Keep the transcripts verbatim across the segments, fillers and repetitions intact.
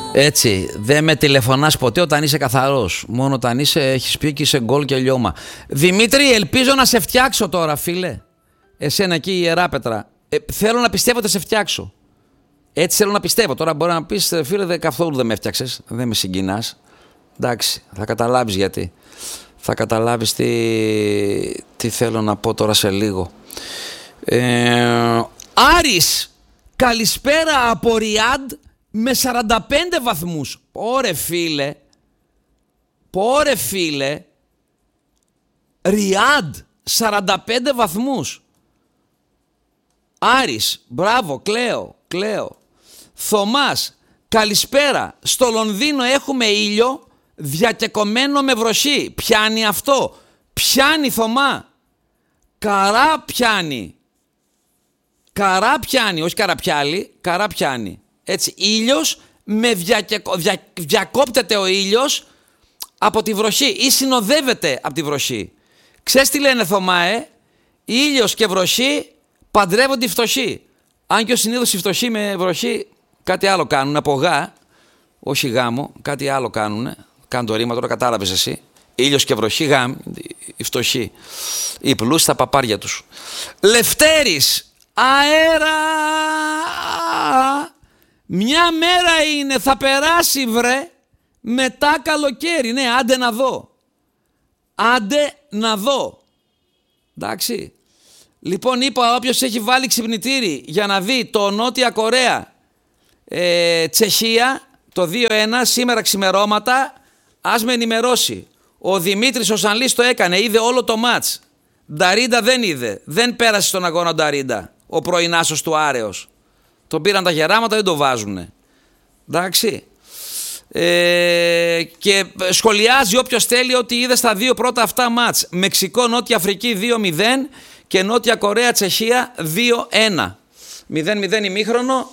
Έτσι, δεν με τηλεφωνάς ποτέ όταν είσαι καθαρός. Μόνο όταν είσαι, έχεις πει και είσαι γκολ και λιώμα. Δημήτρη, ελπίζω να σε φτιάξω τώρα, φίλε. Εσένα εκεί η Ιεράπετρα. Ε, θέλω να πιστεύω ότι σε φτιάξω. Έτσι θέλω να πιστεύω. Τώρα μπορεί να πεις, φίλε, δε, καθόλου δεν με έφτιαξες. Δεν με συγκινάς. Εντάξει, θα καταλάβεις γιατί. Θα καταλάβεις τι, τι θέλω να πω τώρα σε λίγο. Ε, Άρης, καλησπέρα από Ριάντ με σαράντα πέντε βαθμούς. Πόρε φίλε. Πόρε φίλε. Ριάντ, σαράντα πέντε βαθμούς. Άρης, μπράβο, κλαίω, κλαίω. Θωμάς, καλησπέρα. Στο Λονδίνο έχουμε ήλιο διακεκομένο με βροχή. Πιάνει αυτό. Πιάνει, Θωμά. Καρά πιάνει. Καρά πιάνει, όχι καραπιάλι, καρά πιάνει. Έτσι, ήλιος με διακεκο... δια... διακόπτεται ο ήλιος από τη βροχή ή συνοδεύεται από τη βροχή. Ξέρεις τι λένε, Θωμά, ε? Ήλιος και βροχή παντρεύονται οι φτωχοί. Αν και ο συνήθως οι φτωχοί με βροχή κάτι άλλο κάνουν, από γά, όχι γάμο, κάτι άλλο κάνουν. Κάνουν το ρήμα, τώρα κατάλαβες εσύ. Ήλιος και βροχή, γάμ, οι φτωχοί. Οι πλούσιοι στα παπάρια τους. Λευτέρης, αέρα. Μια μέρα είναι, θα περάσει βρε, μετά καλοκαίρι. Ναι, άντε να δω. Άντε να δω. Εντάξει. Λοιπόν, είπα, όποιος έχει βάλει ξυπνητήρι για να δει το Νότια Κορέα, ε, Τσεχία, το δύο ένα, σήμερα ξημερώματα, ας με ενημερώσει. Ο Δημήτρης ο Σανλής το έκανε, είδε όλο το μάτς. Νταρίντα δεν είδε, δεν πέρασε στον αγώνα Νταρίντα, ο πρωινάσος του Άρεος. Τον πήραν τα γεράματα, δεν το βάζουνε. Εντάξει. Ε, και σχολιάζει όποιος θέλει ότι είδε στα δύο πρώτα αυτά μάτς. Μεξικό, Νότια Αφρική δύο μηδέν και Νότια Κορέα, Τσεχία δύο ένα. μηδέν μηδέν ημίχρονο,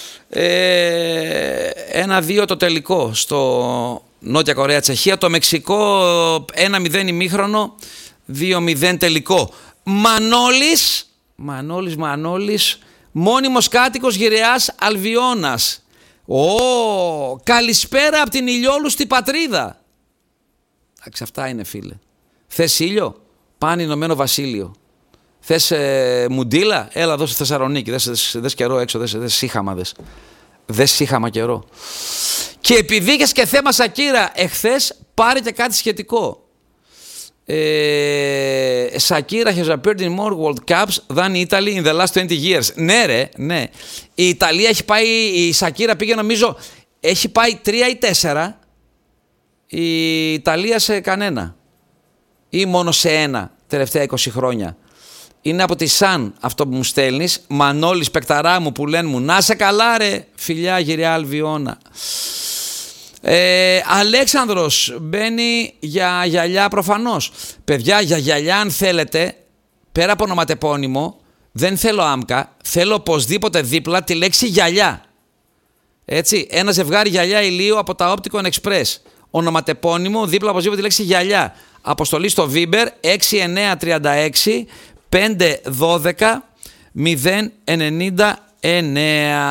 ε, ένα δύο το τελικό στο Νότια Κορέα, Τσεχία. Το Μεξικό ένα μηδέν ημίχρονο, δύο μηδέν τελικό. Μανώλης, Μανώλης, Μανώλης, μόνιμος κάτοικος Γυραιάς Αλβιώνας. Ω, καλησπέρα από την ηλιόλουστη πατρίδα. Εντάξει, αυτά είναι, φίλε. Θες ήλιο, πάνε Ηνωμένο Βασίλειο. Θες ε, μουντίλα, έλα εδώ στη Θεσσαλονίκη. Δες, δες, δες καιρό έξω, δες, δες σύχαμα, δες. Δες σύχαμα καιρό. Και επειδή είχες και θέμα Σακύρα εχθές, πάρε και κάτι σχετικό. Ε, Σακύρα has appeared in more World Cups than Italy in the last twenty years. Ναι ρε, ναι. Η Ιταλία έχει πάει, η Σακύρα πήγε νομίζω, έχει πάει τρία ή τέσσερα. Η Ιταλία σε κανένα. Ή μόνο σε ένα, τελευταία είκοσι χρόνια. Είναι από τη Σαν αυτό που μου στέλνεις. Μανώλης, παικταρά μου, που λένε μου, να σε καλά ρε, φιλιά Γυριά Αλβιώνα. Ε, Αλέξανδρος μπαίνει για γυαλιά προφανώς. Παιδιά, για γυαλιά αν θέλετε, πέρα από ονοματεπώνυμο, δεν θέλω άμκα, θέλω οπωσδήποτε δίπλα τη λέξη γυαλιά. Έτσι, ένα ζευγάρι γυαλιά ηλίου από τα Opticon Express. Ονοματεπώνυμο, δίπλα οπωσδήποτε τη λέξη γυαλιά. Αποστολή στο Viber έξι εννιά τρία έξι πέντε ένα δύο μηδέν εννιά εννιά.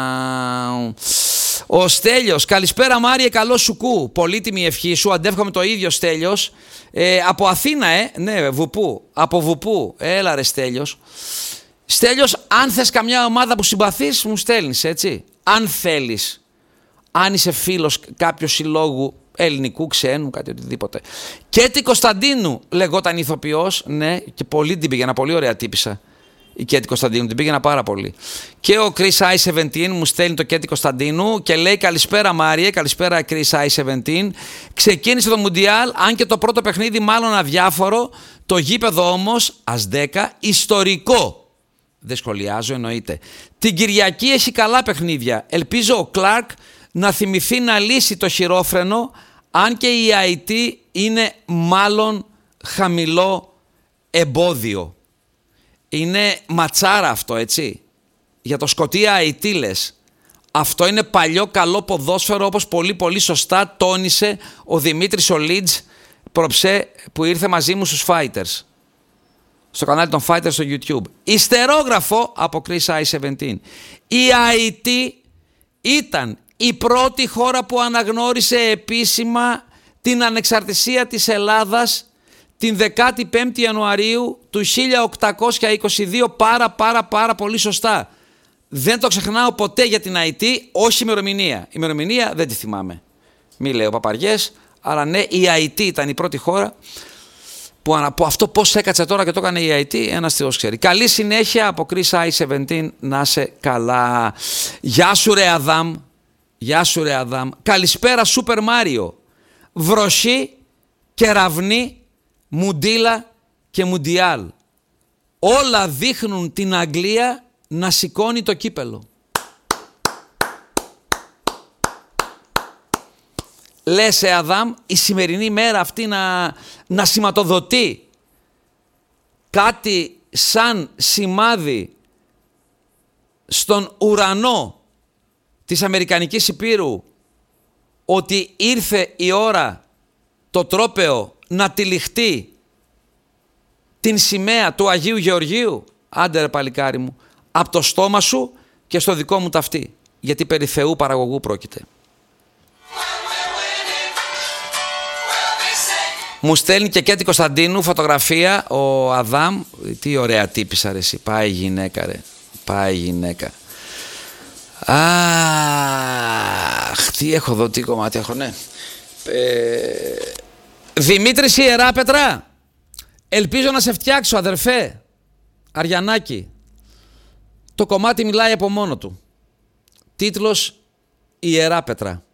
Ο Στέλιος, καλησπέρα Μάριε, καλό σου κου. Πολύτιμη ευχή σου, αντεύχομαι το ίδιο Στέλιος. Ε, από Αθήνα, ε, ναι, Βουπού. Από Βουπού, έλα ρε Στέλιος. Στέλιος, αν θες καμιά ομάδα που συμπαθείς, μου στέλνεις, έτσι. Αν θέλεις. Αν είσαι φίλος κάποιου συλλόγου ελληνικού, ξένου, κάτι οτιδήποτε. Κέτη Κωνσταντίνου λεγόταν ηθοποιός, ναι, και πολύ την πήγαινα, πολύ ωραία τύπησα. Η Κέτη Κωνσταντίνου, την πήγαινα πάρα πολύ. Και ο Chris άι εβδομήντα μου στέλνει το Κέτη Κωνσταντίνου και λέει καλησπέρα Μάριε, καλησπέρα Chris άι εβδομήντα. Ξεκίνησε το Μουντιάλ, αν και το πρώτο παιχνίδι μάλλον αδιάφορο, το γήπεδο όμως, Ασδέκα, ιστορικό. Δεν σχολιάζω, εννοείται. Την Κυριακή έχει καλά παιχνίδια. Ελπίζω ο Κλάρκ να θυμηθεί να λύσει το χειρόφρενο, αν και η άι τι είναι μάλλον χαμηλό εμπόδιο. Είναι ματσάρα αυτό, έτσι. Για το Σκωτία άι τι λες. Αυτό είναι παλιό καλό ποδόσφαιρο, όπως πολύ πολύ σωστά τόνισε ο Δημήτρης ο Λίτζ προψέ που ήρθε μαζί μου στους Fighters. Στο κανάλι των Fighters στο YouTube. Ιστερόγραφο από Chris άι εβδομήντα. Η άι τι ήταν η πρώτη χώρα που αναγνώρισε επίσημα την ανεξαρτησία της Ελλάδας την δεκάτη πέμπτη Ιανουαρίου του χίλια οκτακόσια είκοσι δύο, πάρα πάρα πάρα πολύ σωστά. Δεν το ξεχνάω ποτέ για την ΑΕΤ, όχι ημερομηνία. Η ημερομηνία δεν τη θυμάμαι. Μη λέω παπαριές, αλλά ναι, η ΑΕΤ ήταν η πρώτη χώρα που, που αυτό πώς έκατσε τώρα και το έκανε η ΑΕΤ, ένας Θεός ξέρει. Καλή συνέχεια από Chris άι εβδομήντα, να σε καλά. Γεια σου ρε Αδάμ, γεια σου ρε Αδάμ. Καλησπέρα Σούπερ Μάριο. Βροχή, κεραυνή, μουντίλα και μουντιάλ. Όλα δείχνουν την Αγγλία να σηκώνει το κύπελο. Λες ε Αδάμ, η σημερινή μέρα αυτή να, να σηματοδοτεί κάτι σαν σημάδι στον ουρανό της Αμερικανικής Υπήρου ότι ήρθε η ώρα το τρόπαιο να τυλιχτεί την σημαία του Αγίου Γεωργίου. Άντε ρε παλικάρι μου, από το στόμα σου και στο δικό μου ταυτί, γιατί περί Θεού παραγωγού πρόκειται. Μου στέλνει και Κέτη Κωνσταντίνου φωτογραφία ο Αδάμ. Τι ωραία τύπησα ρε εσύ. Πάει η γυναίκα ρε. Πάει η γυναίκα. Αχ, τι έχω εδώ, τι κομμάτι έχω, ναι. Ε, Δημήτρης Ιεράπετρα, ελπίζω να σε φτιάξω αδερφέ. Αριανάκη. Το κομμάτι μιλάει από μόνο του. Τίτλος Ιεράπετρα.